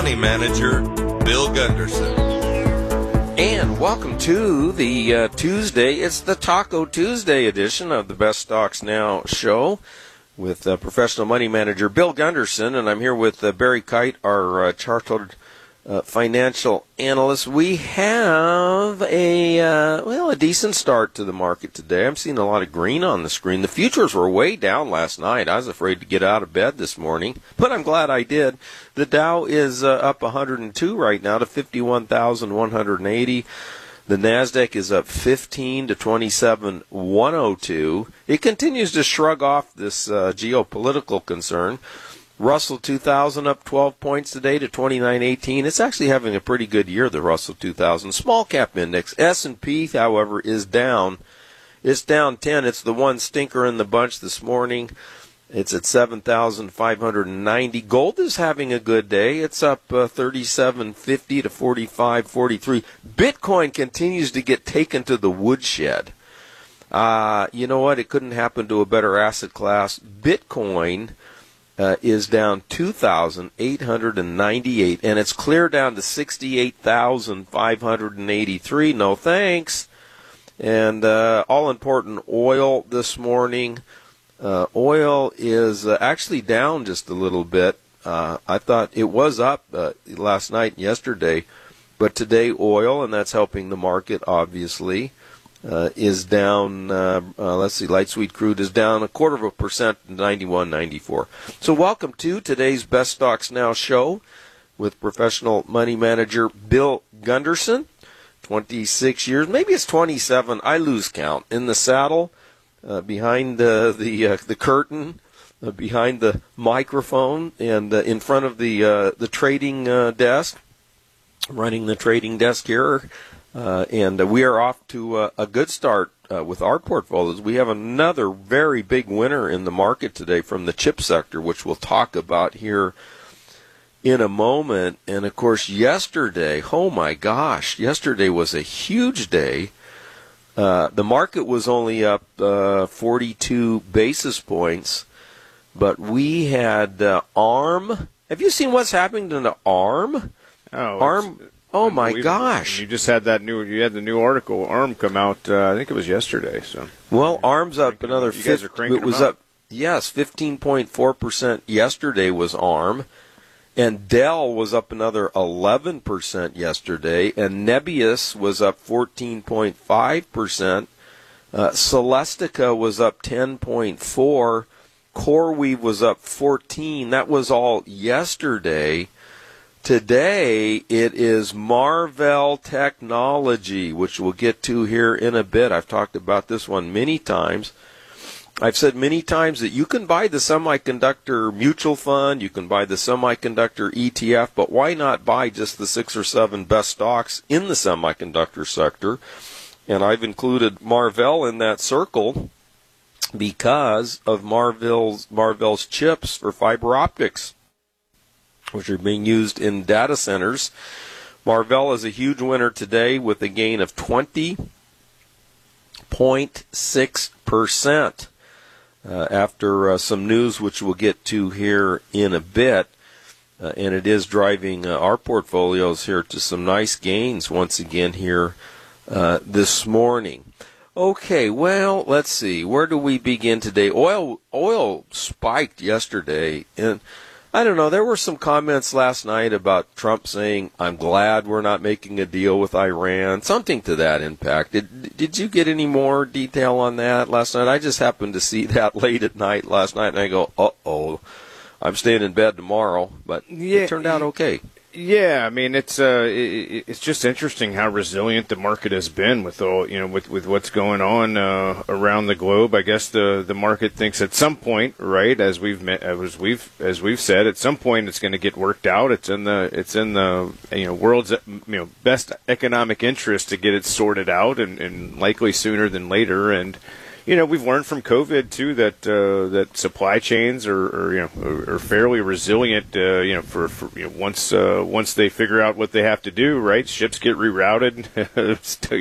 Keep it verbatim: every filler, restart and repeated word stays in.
Money Manager Bill Gunderson. And welcome to the uh, Tuesday. It's the Taco Tuesday edition of the Best Stocks Now show with uh, professional money manager Bill Gunderson, and I'm here with uh, Barry Kite, our uh, chartered uh, financial analyst. We have a uh, well a decent start to the market today. I'm seeing a lot of green on the screen. The futures were way down last night. I was afraid to get out of bed this morning, but I'm glad I did. The Dow is uh, up one hundred two right now to fifty-one thousand one hundred eighty. The Nasdaq is up fifteen to twenty-seven thousand one hundred two. It continues to shrug off this uh, geopolitical concern. Russell two thousand up twelve points today to twenty-nine eighteen. It's actually having a pretty good year, the Russell two thousand. Small cap index. S and P, however, is down. It's down ten. It's the one stinker in the bunch this morning. It's at seven thousand five hundred ninety. Gold is having a good day. It's up uh, thirty-seven fifty to forty-five forty-three. Bitcoin continues to get taken to the woodshed. Uh, you know what? It couldn't happen to a better asset class. Bitcoin uh, is down two thousand eight hundred ninety-eight, and it's clear down to sixty-eight thousand five hundred eighty-three. No thanks. And uh, all-important oil this morning. Uh, oil is uh, actually down just a little bit. Uh, I thought it was up uh, last night and yesterday, but today oil, and that's helping the market obviously, uh, is down. Uh, uh, let's see, light sweet crude is down a quarter of a percent, ninety-one ninety-four. So welcome to today's Best Stocks Now show with professional money manager Bill Gunderson. twenty-six years, maybe it's twenty-seven. I lose count in the saddle. Uh, behind uh, the uh, the curtain, uh, behind the microphone, and uh, in front of the uh, the trading uh, desk, running the trading desk here, uh, and uh, we are off to uh, a good start uh, with our portfolios. We have another very big winner in the market today from the chip sector, which we'll talk about here in a moment. And of course, yesterday, oh my gosh, yesterday was a huge day. Uh, the market was only up uh, forty-two basis points, but we had uh, ARM. Have you seen what's happening to the ARM? Oh, ARM. Oh my gosh! You just had that new. You had the new article ARM come out. Uh, I think it was yesterday. So well, ARM's up another. You guys are cranking It was them up. up. Yes, fifteen point four percent yesterday was ARM. And Dell was up another eleven percent yesterday, and Nebius was up fourteen point five percent. Uh, Celestica was up ten point four percent. CoreWeave was up fourteen percent. That was all yesterday. Today, it is Marvell Technology, which we'll get to here in a bit. I've talked about this one many times. I've said many times that you can buy the semiconductor mutual fund, you can buy the semiconductor E T F, but why not buy just the six or seven best stocks in the semiconductor sector? And I've included Marvell in that circle because of Marvell's, Marvell's chips for fiber optics, which are being used in data centers. Marvell is a huge winner today with a gain of twenty point six percent. Uh, after uh, some news which we'll get to here in a bit, uh, and it is driving uh, our portfolios here to some nice gains once again here uh, this morning. Okay, well, let's see. Where do we begin today? Oil oil spiked yesterday, and I don't know, there were some comments last night about Trump saying, I'm glad we're not making a deal with Iran, something to that impact. Did, did you get any more detail on that last night? I just happened to see that late at night last night, and I go, uh-oh, I'm staying in bed tomorrow, but yeah, it turned out okay. Yeah, I mean, it's uh, it, it's just interesting how resilient the market has been with all, you know, with, with what's going on uh, around the globe. I guess the, the market thinks at some point, right, as we've met, as we've as we've said, at some point it's going to get worked out. It's in the it's in the you know world's you know best economic interest to get it sorted out, and, and likely sooner than later. And you know, we've learned from COVID too that uh, that supply chains are, are you know are, are fairly resilient. Uh, you know, for, for you know, once uh, once they figure out what they have to do, right? Ships get rerouted.